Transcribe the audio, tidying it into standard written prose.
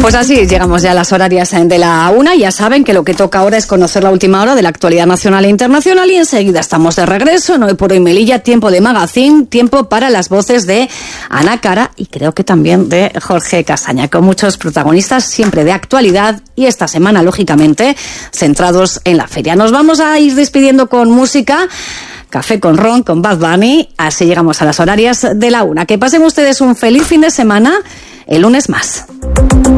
Pues así llegamos ya a las horarias de la 1. Ya saben que lo que toca ahora es conocer la última hora de la actualidad nacional e internacional y enseguida estamos de regreso. No hay por hoy Melilla, tiempo de magazine, tiempo para las voces de Ana Cara y creo que también de Jorge Castaña, con muchos protagonistas siempre de actualidad y esta semana, lógicamente, centrados en la feria. Nos vamos a ir despidiendo con música. Café con Ron, con Bad Bunny. Así llegamos a las horarias de la 1. Que pasen ustedes un feliz fin de semana. El lunes más.